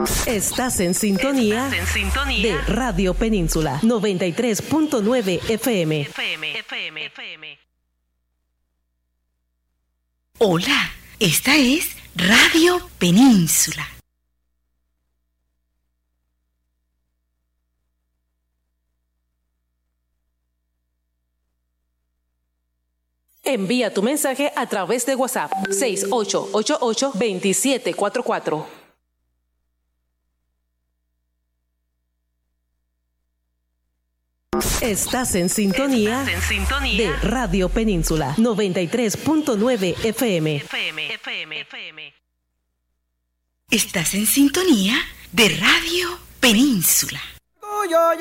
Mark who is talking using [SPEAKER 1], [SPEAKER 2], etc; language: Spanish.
[SPEAKER 1] Estás en sintonía de Radio Península 93.9 FM.
[SPEAKER 2] Hola, esta es Radio Península.
[SPEAKER 1] Envía tu mensaje a través de WhatsApp 6888-2744. Estás en sintonía de Radio Península 93.9 FM.
[SPEAKER 2] Estás en sintonía de Radio Península.